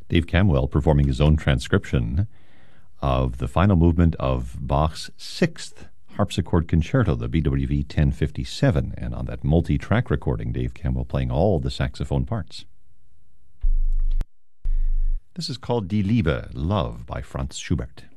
Dave Camwell performing his own transcription of the final movement of Bach's Sixth Harpsichord Concerto, the BWV 1057. And on that multi-track recording, Dave Camwell playing all the saxophone parts. This is called Die Liebe, Love, by Franz Schubert.